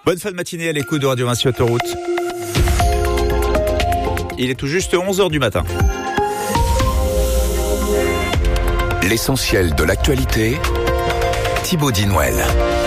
Bonne fin de matinée à l'écoute de Radio Vinci Autoroute. Il est tout juste 11h du matin. L'essentiel de l'actualité, Thibaut Dinouel.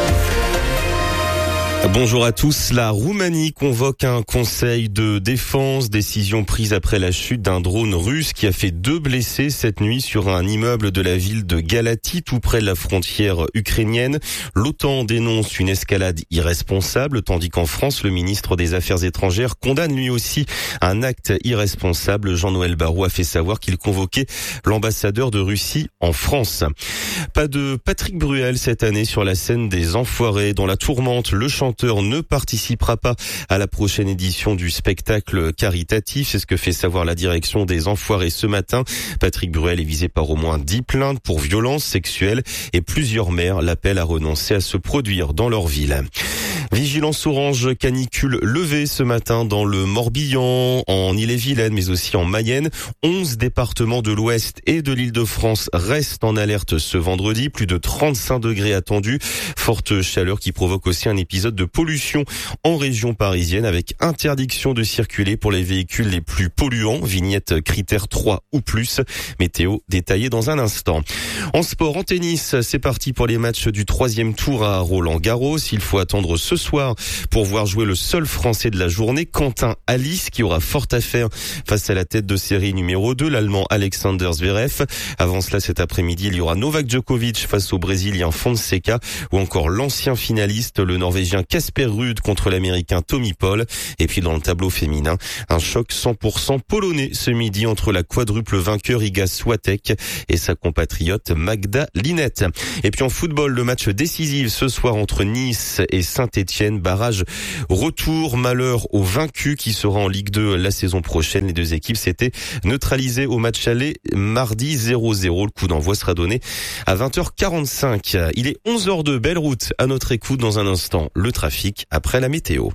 Bonjour à tous. La Roumanie convoque un conseil de défense, décision prise après la chute d'un drone russe qui a fait 2 blessés cette nuit sur un immeuble de la ville de Galatie, tout près de la frontière ukrainienne. L'OTAN dénonce une escalade irresponsable, tandis qu'en France, le ministre des Affaires étrangères condamne lui aussi un acte irresponsable. Jean-Noël Barrot a fait savoir qu'il convoquait l'ambassadeur de Russie en France. Pas de Patrick Bruel cette année sur la scène des Enfoirés. Dans la tourmente, le chanteur ne participera pas à la prochaine édition du spectacle caritatif. C'est ce que fait savoir la direction des Enfoirés ce matin. Patrick Bruel est visé par au moins 10 plaintes pour violences sexuelles et plusieurs maires l'appellent à renoncer à se produire dans leur ville. Vigilance orange canicule levée ce matin dans le Morbihan, en Ille-et-Vilaine, mais aussi en Mayenne. 11 départements de l'Ouest et de l'Île-de-France restent en alerte ce vendredi. Plus de 35 degrés attendus. Forte chaleur qui provoque aussi un épisode de pollution en région parisienne avec interdiction de circuler pour les véhicules les plus polluants. Vignette critère 3 ou plus. Météo détaillée dans un instant. En sport, en tennis, c'est parti pour les matchs du 3e tour à Roland-Garros. Il faut attendre ce soir pour voir jouer le seul Français de la journée, Quentin Halys, qui aura fort à faire face à la tête de série numéro 2, l'Allemand Alexander Zverev. Avant cela, cet après-midi, il y aura Novak Djokovic face au Brésilien Fonseca ou encore l'ancien finaliste, le Norvégien Casper Ruud contre l'Américain Tommy Paul. Et puis dans le tableau féminin, un choc 100% polonais ce midi entre la quadruple vainqueur Iga Swiatek et sa compatriote Magda Linette. Et puis en football, le match décisif ce soir entre Nice et Saint-Étienne, barrage retour, malheur aux vaincus qui sera en Ligue 2 la saison prochaine. Les deux équipes s'étaient neutralisées au match aller mardi 0-0. Le coup d'envoi sera donné à 20h45. Il est 11h02, belle route à notre écoute. Dans un instant, le trafic après la météo.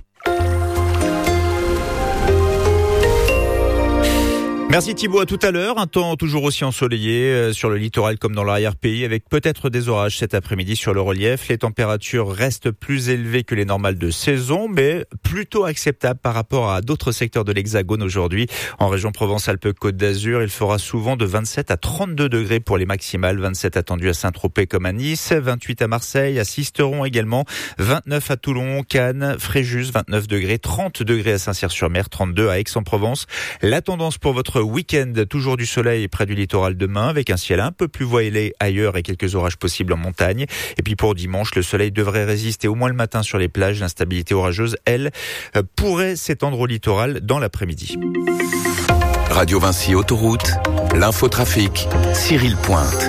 Merci Thibaut, à tout à l'heure. Un temps toujours aussi ensoleillé sur le littoral comme dans l'arrière-pays avec peut-être des orages cet après-midi sur le relief. Les températures restent plus élevées que les normales de saison, mais plutôt acceptables par rapport à d'autres secteurs de l'Hexagone aujourd'hui. En région Provence-Alpes-Côte d'Azur, il fera souvent de 27 à 32 degrés pour les maximales. 27 attendus à Saint-Tropez comme à Nice, 28 à Marseille, à Sisteron également, 29 à Toulon, Cannes, Fréjus, 29 degrés, 30 degrés à Saint-Cyr-sur-Mer, 32 à Aix-en-Provence. La tendance pour votre week-end, toujours du soleil près du littoral demain, avec un ciel un peu plus voilé ailleurs et quelques orages possibles en montagne. Et puis pour dimanche, le soleil devrait résister au moins le matin sur les plages. L'instabilité orageuse, elle, pourrait s'étendre au littoral dans l'après-midi. Radio Vinci Autoroute, l'infotrafic, Cyril Pointe.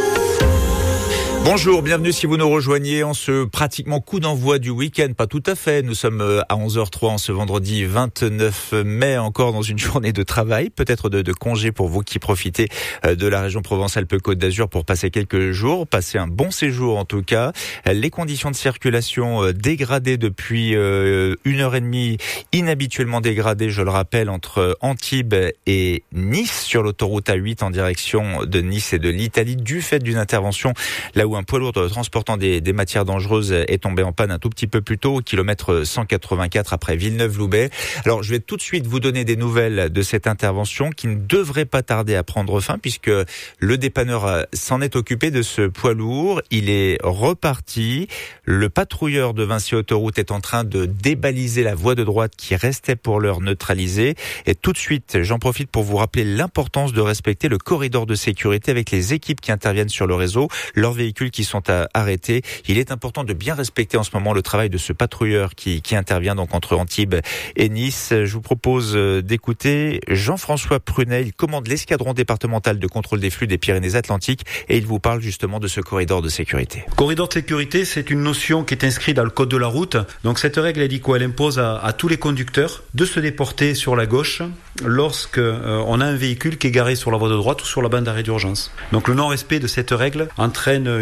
Bonjour, bienvenue si vous nous rejoignez en ce pratiquement coup d'envoi du week-end. Pas tout à fait, nous sommes à 11h03 en ce vendredi 29 mai, encore dans une journée de travail, peut-être de congé pour vous qui profitez de la région Provence-Alpes-Côte d'Azur pour passer quelques jours, passer un bon séjour en tout cas. Les conditions de circulation dégradées depuis 1h30, inhabituellement dégradées, je le rappelle, entre Antibes et Nice sur l'autoroute A8 en direction de Nice et de l'Italie du fait d'une intervention là où un poids lourd transportant des matières dangereuses est tombé en panne un tout petit peu plus tôt, au kilomètre 184 après Villeneuve-Loubet. Alors, je vais tout de suite vous donner des nouvelles de cette intervention qui ne devrait pas tarder à prendre fin puisque le dépanneur s'en est occupé de ce poids lourd. Il est reparti. Le patrouilleur de Vinci Autoroute est en train de débaliser la voie de droite qui restait pour l'heure neutralisée. Et tout de suite, j'en profite pour vous rappeler l'importance de respecter le corridor de sécurité avec les équipes qui interviennent sur le réseau. Leurs véhicules qui sont arrêtés. Il est important de bien respecter en ce moment le travail de ce patrouilleur qui intervient donc entre Antibes et Nice. Je vous propose d'écouter Jean-François Prunet. Il commande l'escadron départemental de contrôle des flux des Pyrénées-Atlantiques et il vous parle justement de ce corridor de sécurité. Corridor de sécurité, c'est une notion qui est inscrite dans le code de la route. Donc cette règle, elle dit quoi? Elle impose à tous les conducteurs de se déporter sur la gauche lorsque on a un véhicule qui est garé sur la voie de droite ou sur la bande d'arrêt d'urgence. Donc le non-respect de cette règle entraîne une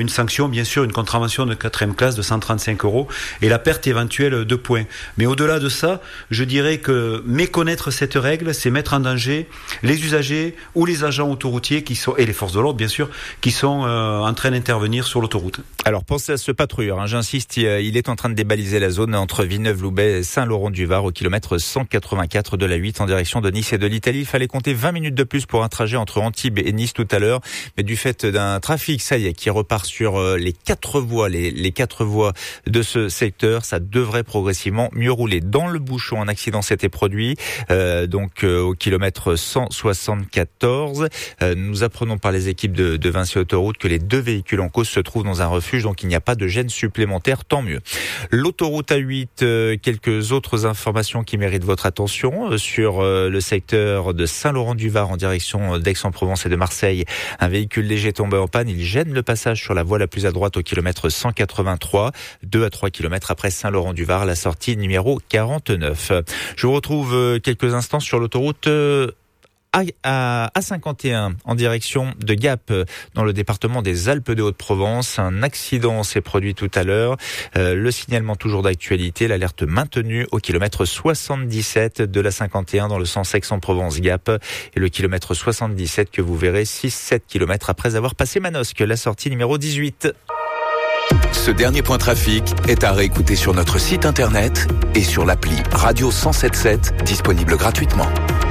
une sanction, bien sûr, une contravention de 4e classe de 135 € et la perte éventuelle de points. Mais au-delà de ça, je dirais que méconnaître cette règle, c'est mettre en danger les usagers ou les agents autoroutiers et les forces de l'ordre, bien sûr, qui sont en train d'intervenir sur l'autoroute. Alors pensez à ce patrouilleur, j'insiste, il est en train de débaliser la zone entre Villeneuve-Loubet et Saint-Laurent-du-Var au kilomètre 184 de la 8 en direction de Nice et de l'Italie. Il fallait compter 20 minutes de plus pour un trajet entre Antibes et Nice tout à l'heure, mais du fait d'un trafic, ça y est, qui repart sur les 4 voies, les 4 voies de ce secteur, ça devrait progressivement mieux rouler. Dans le bouchon, un accident s'était produit, au kilomètre 174. Nous apprenons par les équipes de Vinci Autoroute que les 2 véhicules en cause se trouvent dans un refuge, donc il n'y a pas de gêne supplémentaire, tant mieux. L'autoroute A8, quelques autres informations qui méritent votre attention sur le secteur de Saint-Laurent-du-Var en direction d'Aix-en-Provence et de Marseille. Un véhicule léger tombé en panne, il gêne le passage sur la voie la plus à droite au kilomètre 183, 2 à 3 kilomètres après Saint-Laurent-du-Var, la sortie numéro 49. Je vous retrouve quelques instants sur l'autoroute A51 en direction de Gap dans le département des Alpes de Haute-Provence. Un accident s'est produit tout à l'heure. Le signalement toujours d'actualité, l'alerte maintenue au kilomètre 77 de la 51 dans le sens Aix-en-Provence Gap et le kilomètre 77 que vous verrez 6-7 kilomètres après avoir passé Manosque, la sortie numéro 18. Ce dernier point trafic est à réécouter sur notre site internet et sur l'appli Radio 177 disponible gratuitement.